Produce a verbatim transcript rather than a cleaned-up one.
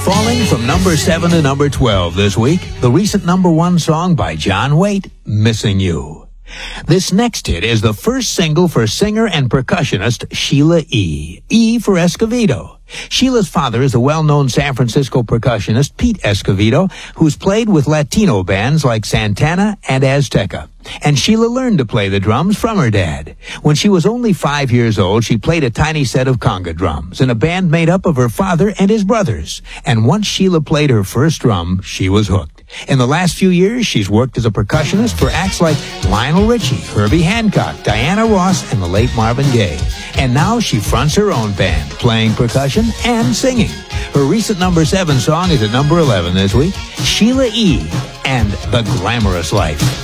Falling from number seven to number twelve this week, the recent number one song by John Waite, Missing You. This next hit is the first single for singer and percussionist Sheila E. E for Escovedo. Sheila's father is the well-known San Francisco percussionist Pete Escovedo, who's played with Latino bands like Santana and Azteca. And Sheila learned to play the drums from her dad. When she was only five years old, she played a tiny set of conga drums in a band made up of her father and his brothers. And once Sheila played her first drum, she was hooked. In the last few years, she's worked as a percussionist for acts like Lionel Richie, Herbie Hancock, Diana Ross, and the late Marvin Gaye. And now she fronts her own band, playing percussion and singing. Her recent number seven song is at number eleven this week, Sheila E. and The Glamorous Life.